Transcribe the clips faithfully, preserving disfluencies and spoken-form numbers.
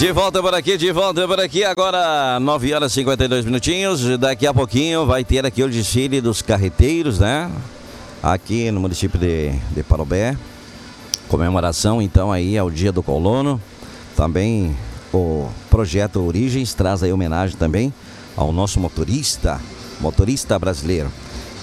De volta por aqui, de volta por aqui, agora nove horas e cinquenta e dois minutinhos. Daqui a pouquinho vai ter aqui o desfile dos carreteiros, né? Aqui no município de, de Parobé. Comemoração então aí ao Dia do Colono. Também o projeto Origens traz aí homenagem também ao nosso motorista, motorista brasileiro.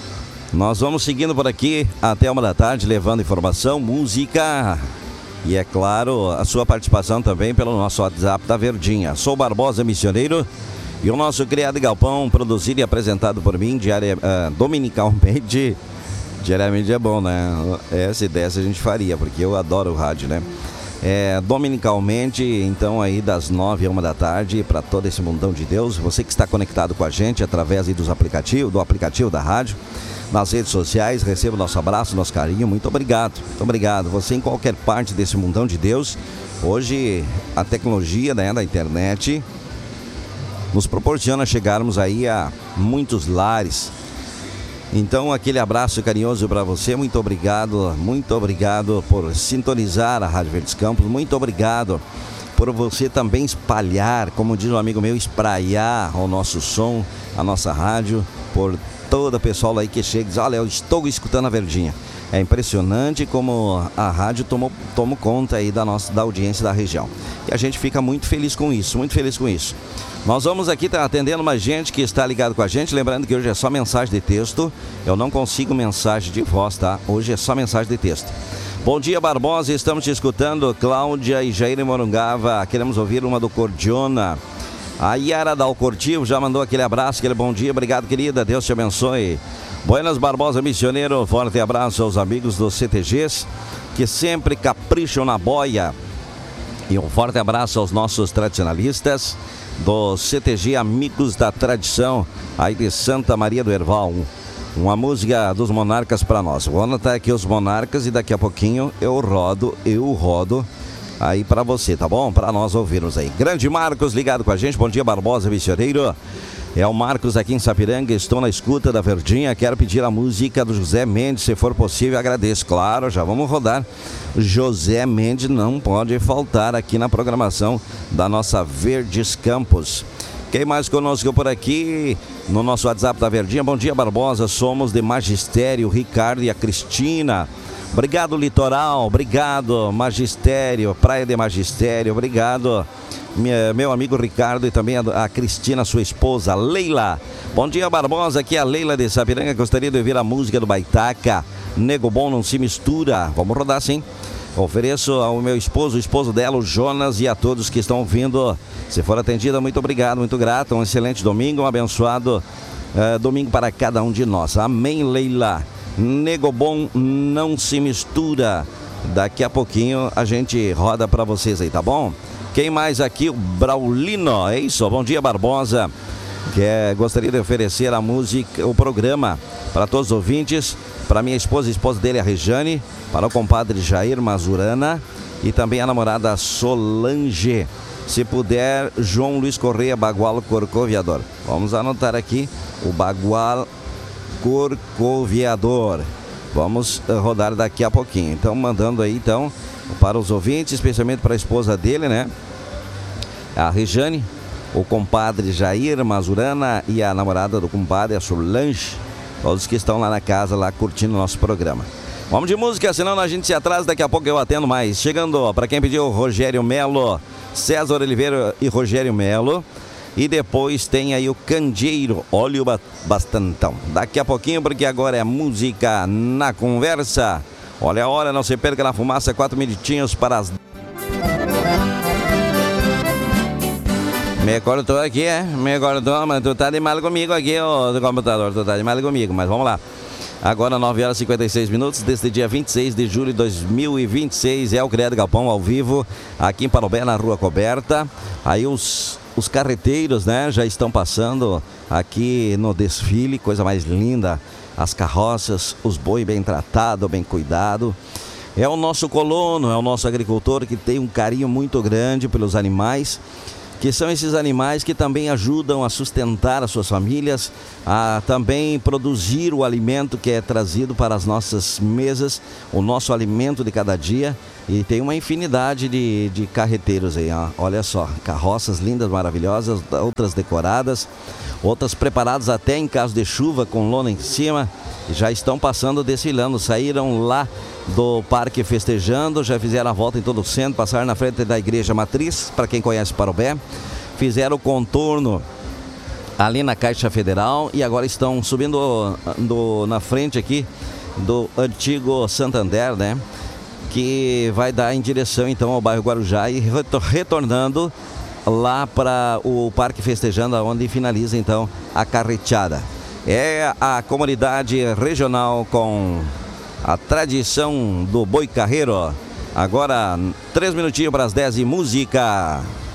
Nós vamos seguindo por aqui até uma da tarde, levando informação, música e, é claro, a sua participação também pelo nosso WhatsApp da Verdinha. Sou Barbosa Missioneiro e o nosso Criado Galpão, produzido e apresentado por mim diária, uh, dominicalmente. Diariamente é bom, né? Essa ideia a gente faria, porque eu adoro o rádio, né? É, dominicalmente, então aí das nove a uma da tarde, para todo esse mundão de Deus. Você que está conectado com a gente através aí dos aplicativos, do aplicativo da rádio, nas redes sociais, receba o nosso abraço, nosso carinho, muito obrigado, muito obrigado. Você em qualquer parte desse mundão de Deus, hoje a tecnologia, né, da internet nos proporciona chegarmos aí a muitos lares. Então aquele abraço carinhoso para você, muito obrigado, muito obrigado por sintonizar a Rádio Verdes Campos, muito obrigado por você também espalhar, como diz um amigo meu, espraiar o nosso som, a nossa rádio, por todo o pessoal aí que chega e diz, olha, eu estou escutando a Verdinha. É impressionante como a rádio tomou, tomou conta aí da, nossa, da audiência da região. E a gente fica muito feliz com isso, muito feliz com isso. Nós vamos aqui estar atendendo uma gente que está ligado com a gente, lembrando que hoje é só mensagem de texto. Eu não consigo mensagem de voz, tá? Hoje é só mensagem de texto. Bom dia, Barbosa, estamos te escutando, Cláudia e Jair Morungava, queremos ouvir uma do Cordiona. A Yara da Alcortivo já mandou aquele abraço, aquele bom dia, obrigado, querida, Deus te abençoe. Buenas, Barbosa Missioneiro, forte abraço aos amigos dos C T Gs que sempre capricham na boia. E um forte abraço aos nossos tradicionalistas do C T G Amigos da Tradição, aí de Santa Maria do Herval. Uma música dos Monarcas para nós. Vou anotar aqui os Monarcas e daqui a pouquinho eu rodo, eu rodo aí para você, tá bom? Para nós ouvirmos aí. Grande Marcos ligado com a gente, bom dia, Barbosa Missioneiro. É o Marcos aqui em Sapiranga, estou na escuta da Verdinha, quero pedir a música do José Mendes, se for possível, agradeço. Claro, já vamos rodar. José Mendes não pode faltar aqui na programação da nossa Verdes Campos. Quem mais conosco por aqui no nosso WhatsApp da Verdinha? Bom dia, Barbosa, somos de Magistério, o Ricardo e a Cristina. Obrigado, Litoral, obrigado, Magistério, Praia de Magistério, obrigado, minha, meu amigo Ricardo e também a, a Cristina, sua esposa, Leila. Bom dia, Barbosa, aqui é a Leila de Sapiranga, gostaria de ouvir a música do Baitaca, Nego Bom Não Se Mistura. Vamos rodar sim. Ofereço ao meu esposo, o esposo dela, o Jonas, e a todos que estão ouvindo. Se for atendida, muito obrigado, muito grato, um excelente domingo, um abençoado uh, domingo para cada um de nós. Amém, Leila. Nego Bom Não Se Mistura. Daqui a pouquinho a gente roda para vocês aí, tá bom? Quem mais aqui? O Braulino, é isso? Bom dia, Barbosa. Que é, gostaria de oferecer a música, o programa para todos os ouvintes, para minha esposa, a esposa dele, a Rejane, para o compadre Jair Mazurana e também a namorada Solange. Se puder, João Luiz Correia, Bagual Corcoviador. Vamos anotar aqui o Bagual Corcoviador. Vamos rodar daqui a pouquinho. Então, mandando aí, então, para os ouvintes, especialmente para a esposa dele, né? A Rejane, o compadre Jair Mazurana e a namorada do compadre, a Solange. Todos que estão lá na casa, lá curtindo o nosso programa. Vamos de música, senão a gente se atrasa, daqui a pouco eu atendo mais. Chegando, para quem pediu, Rogério Melo, César Oliveira e Rogério Melo. E depois tem aí o Candeeiro, Olha o Bastantão. Daqui a pouquinho, porque agora é música na conversa. Olha a hora, não se perca na fumaça, quatro minutinhos para as... Me cortou aqui, é? Me cortou, mas tu tá de mal comigo aqui, ô do computador, tu tá de mal comigo, mas vamos lá. Agora nove horas e cinquenta e seis minutos, deste dia vinte e seis de julho de dois mil e vinte e seis, é o Criado Galpão ao vivo, aqui em Parobé, na Rua Coberta. Aí os, os carreteiros, né, já estão passando aqui no desfile, coisa mais linda. As carroças, os boi bem tratado, bem cuidado. É o nosso colono, é o nosso agricultor que tem um carinho muito grande pelos animais. que são esses animais que também ajudam a sustentar as suas famílias, a também produzir o alimento que é trazido para as nossas mesas, o nosso alimento de cada dia. E tem uma infinidade de, de carreteiros aí, ó. Olha só, carroças lindas, maravilhosas, outras decoradas, outras preparadas até em caso de chuva, com lona em cima, já estão passando, desfilando, saíram lá do Parque Festejando, já fizeram a volta em todo o centro, passaram na frente da Igreja Matriz, para quem conhece Parobé, fizeram o contorno ali na Caixa Federal e agora estão subindo do, na frente aqui do antigo Santander, né? Que vai dar em direção então ao bairro Guarujá e retornando lá para o Parque Festejando, onde finaliza então a carreteada. É a comunidade regional com a tradição do boi carreiro. Agora, três minutinhos para as dez e música.